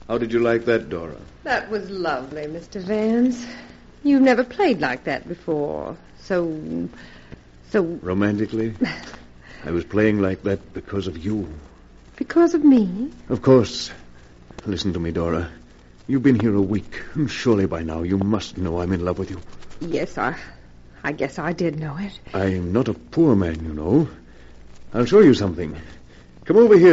How did you like that, Dora? That was lovely, Mr. Vance. You've never played like that before. So... Romantically? I was playing like that because of you. Because of me? Of course. Listen to me, Dora. You've been here a week, and surely by now you must know I'm in love with you. Yes, I guess I did know it. I'm not a poor man, you know. I'll show you something. Come over here.